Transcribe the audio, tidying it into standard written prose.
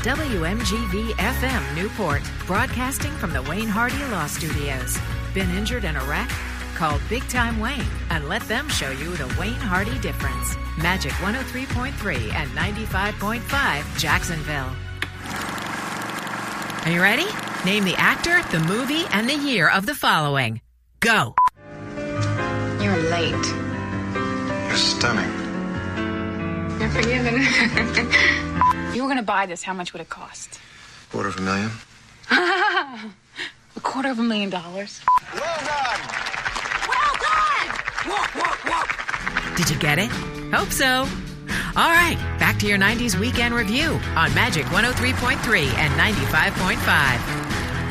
WMGV-FM Newport, broadcasting from the Wayne Hardy Law Studios. Been injured in a wreck? Call Big Time Wayne and let them show you the Wayne Hardy difference. Magic 103.3 and 95.5 Jacksonville. Are you ready? Name the actor, the movie, and the year of the following. Go. You're late. You're stunning. You're forgiven. If you were going to buy this, how much would it cost? $250,000. $250,000. Well done! Well done! Walk, walk, walk! Did you get it? Hope so. All right, back to your 90s weekend review on Magic 103.3 and 95.5.